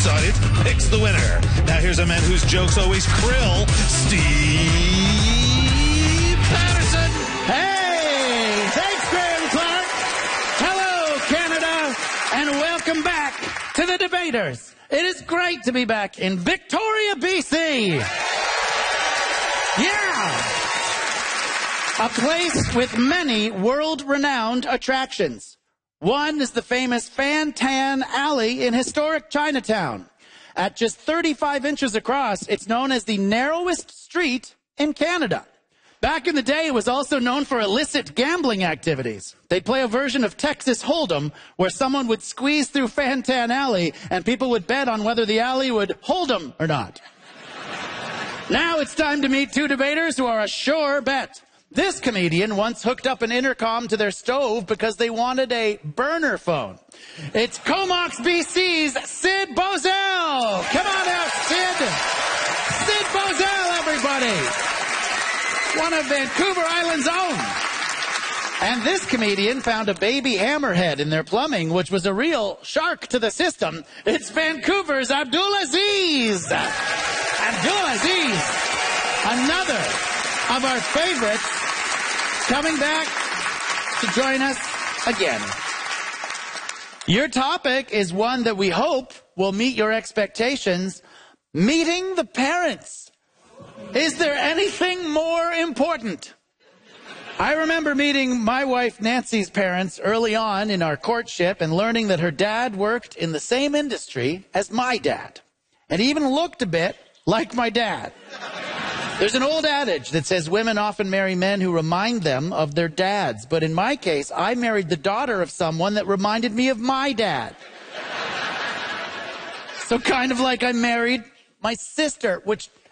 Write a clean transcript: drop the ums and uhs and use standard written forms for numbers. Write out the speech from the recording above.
This audience picks the winner. Now here's a man whose jokes always krill, Steve Patterson. Hey, thanks, Graham Clark. Hello, Canada, and welcome back to the Debaters. It is great to be back in Victoria, BC. Yeah. A place with many world-renowned attractions. One is the famous Fan Tan Alley in historic Chinatown. At just 35 inches across, it's known as the narrowest street in Canada. Back in the day, it was also known for illicit gambling activities. They'd play a version of Texas Hold'em, where someone would squeeze through Fan Tan Alley, and people would bet on whether the alley would hold 'em or not. Now it's time to meet two debaters who are a sure bet. This comedian once hooked up an intercom to their stove because they wanted a burner phone. It's Comox BC's Sid Bozell. Come on out, Sid. Sid Bozell, everybody. One of Vancouver Island's own. And this comedian found a baby hammerhead in their plumbing, which was a real shark to the system. It's Vancouver's Abdulaziz. Abdulaziz, another of our favorites, coming back to join us again. Your topic is one that we hope will meet your expectations. Meeting the parents. Is there anything more important? I remember meeting my wife Nancy's parents early on in our courtship and learning that her dad worked in the same industry as my dad. And he even looked a bit like my dad. There's an old adage that says women often marry men who remind them of their dads. But in my case, I married the daughter of someone that reminded me of my dad. So kind of like I married my sister, which